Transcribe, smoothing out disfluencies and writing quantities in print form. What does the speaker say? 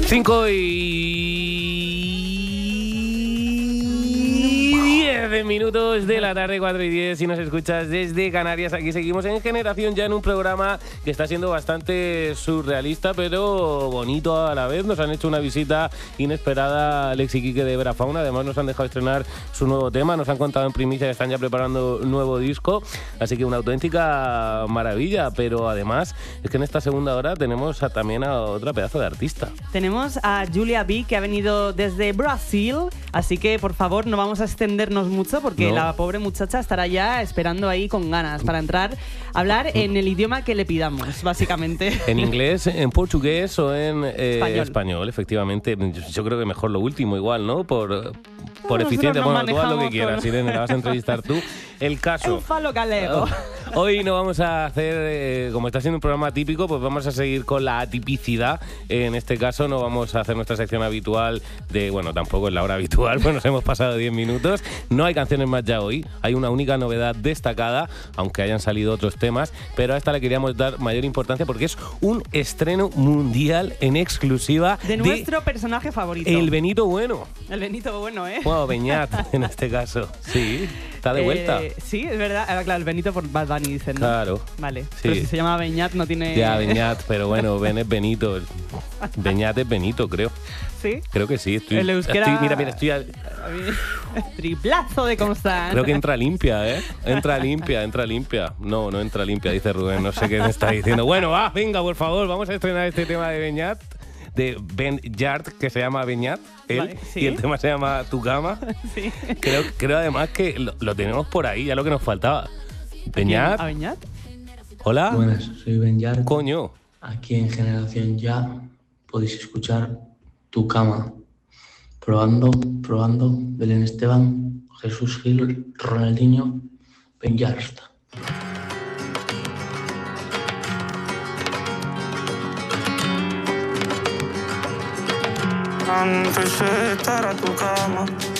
5:10 de la tarde, 4:10, si nos escuchas desde Canarias. Aquí seguimos en Generación Ya, en un programa que está siendo bastante surrealista, pero bonito a la vez. Nos han hecho una visita inesperada Alex y Quique de Brafauna. Además nos han dejado estrenar su nuevo tema, nos han contado en primicia que están ya preparando un nuevo disco, así que una auténtica maravilla. Pero además es que en esta segunda hora tenemos también a otra pedazo de artista. Tenemos a Julia B, que ha venido desde Brasil, así que por favor no vamos a extendernos mucho porque la pobre muchacha estará ya esperando ahí con ganas para entrar a hablar en el idioma que le pidamos, básicamente. En inglés, en portugués o en español, efectivamente. Yo creo que mejor lo último igual, ¿no? Por eficiencia. Bueno, tú haz lo que quieras, Irene, la vas a entrevistar tú. El caso. Un falo galego. Hoy no vamos a hacer, como está siendo un programa típico, pues vamos a seguir con la atipicidad. En este caso no vamos a hacer nuestra sección habitual de, bueno, tampoco es la hora habitual, pues nos hemos pasado 10 minutos. No hay canciones más ya hoy, hay una única novedad destacada, aunque hayan salido otros temas, pero a esta le queríamos dar mayor importancia porque es un estreno mundial en exclusiva de nuestro personaje favorito. El Benito Bueno. El Benito Bueno, ¿eh? Bueno, Beñat en este caso. Sí, está de vuelta. Sí, es verdad. Claro, el Benito por Bad Bunny dicen, ¿no? Claro. Vale. Sí. Pero si se llama Beñat no tiene... Ya, Beñat, pero bueno, Ben es Benito. Beñat es Benito, creo. ¿Sí? Creo que sí. El euskera... Mira, estoy... Triplazo de Constant. Creo que entra limpia, ¿eh? Entra limpia. No entra limpia, dice Rubén. No sé qué me está diciendo. Bueno, venga, por favor, vamos a estrenar este tema de Beñat, de Ben Yard, que se llama Beñat, él, vale, ¿sí? Y el tema se llama Tu Cama. Sí. Creo además que lo tenemos por ahí, ya lo que nos faltaba. Beñat. ¿A Beñat? Hola. Buenas, soy Ben Yard. Coño. Aquí en Generación Ya podéis escuchar Tu Cama. Probando, Belén Esteban, Jesús Gil, Ronaldinho, Ben Yard. Antes de estar a tu cama,